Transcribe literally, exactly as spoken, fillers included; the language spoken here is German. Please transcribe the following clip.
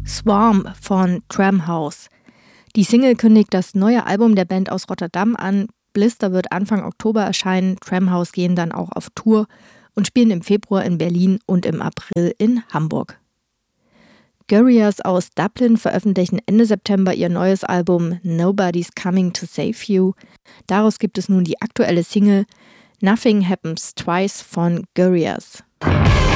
Swarm von Tramhouse. Die Single kündigt das neue Album der Band aus Rotterdam an. Blister wird Anfang Oktober erscheinen. Tramhouse gehen dann auch auf Tour und spielen im Februar in Berlin und im April in Hamburg. Gorillaz aus Dublin veröffentlichen Ende September ihr neues Album Nobody's Coming to Save You. Daraus gibt es nun die aktuelle Single Nothing Happens Twice von Gorillaz.